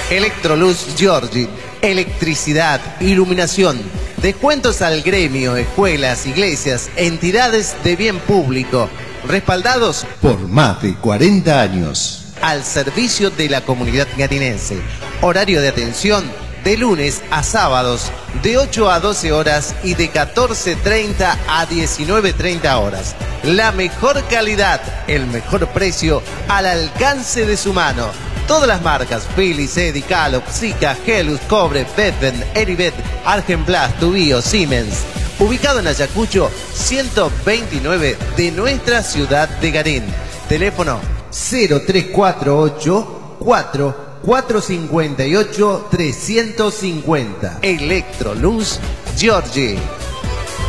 Electroluz Giorgi, electricidad, iluminación, descuentos al gremio, escuelas, iglesias, entidades de bien público, respaldados por más de 40 años. Al servicio de la comunidad garinense. Horario de atención de lunes a sábados, de 8 a 12 horas y de 14:30 a 19:30 horas. La mejor calidad, el mejor precio al alcance de su mano. Todas las marcas, Philips, Eddy, Calop, Sika, Helus, Cobre, Bedven, Eribet, Argenplas, Tubío, Siemens. Ubicado en Ayacucho 129 de nuestra ciudad de Garín. Teléfono 0348 458 350. Electroluz Giorgi.